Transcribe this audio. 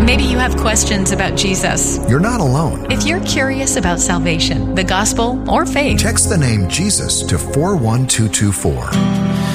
Maybe you have questions about Jesus. You're not alone. If you're curious about salvation, the gospel, or faith, Text the name Jesus to 41224.